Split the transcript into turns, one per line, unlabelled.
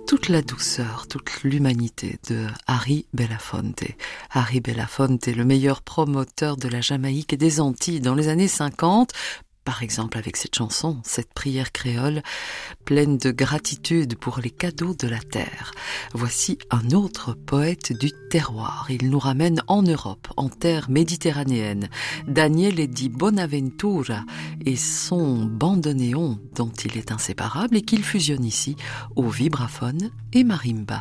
toute la douceur, toute l'humanité de Harry Belafonte. Harry Belafonte, le meilleur promoteur de la Jamaïque et des Antilles dans les années 50, par exemple avec cette chanson, cette prière créole, pleine de gratitude pour les cadeaux de la terre. Voici un autre poète du terroir. Il nous ramène en Europe, en terre méditerranéenne. Daniele di Bonaventura et son bandoneon dont il est inséparable et qu'il fusionne ici au vibraphone et marimba.